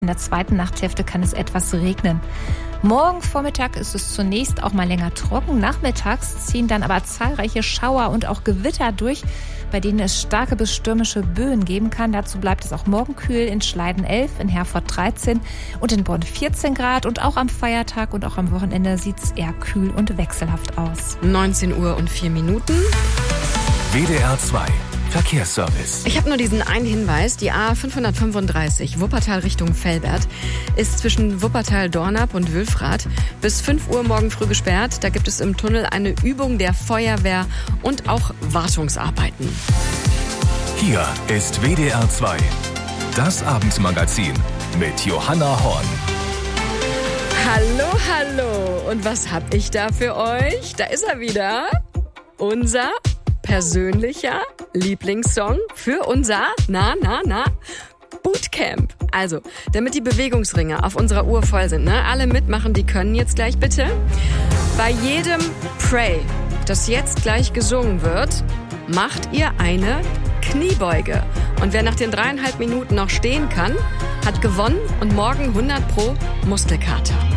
In der zweiten Nachthälfte kann es etwas regnen. Morgen Vormittag ist es zunächst auch mal länger trocken. Nachmittags ziehen dann aber zahlreiche Schauer und auch Gewitter durch, bei denen es starke bis stürmische Böen geben kann. Dazu bleibt es auch morgen kühl, in Schleiden 11, in Herford 13 und in Bonn 14 Grad. Und auch am Feiertag und auch am Wochenende sieht es eher kühl und wechselhaft aus. 19 Uhr und 4 Minuten. WDR 2 Verkehrsservice. Ich habe nur diesen einen Hinweis. Die A535 Wuppertal Richtung Velbert ist zwischen Wuppertal-Dornap und Wülfrath bis 5 Uhr morgen früh gesperrt. Da gibt es im Tunnel eine Übung der Feuerwehr und auch Wartungsarbeiten. Hier ist WDR 2, das Abendmagazin mit Johanna Horn. Hallo, hallo. Und was hab ich da für euch? Da ist er wieder. Unser persönlicher Lieblingssong für unser Bootcamp. Also, damit die Bewegungsringe auf unserer Uhr voll sind, ne? Alle mitmachen, die können jetzt gleich bitte. Bei jedem Pray, das jetzt gleich gesungen wird, macht ihr eine Kniebeuge. Und wer nach den 3,5 Minuten noch stehen kann, hat gewonnen und morgen 100 pro Muskelkater.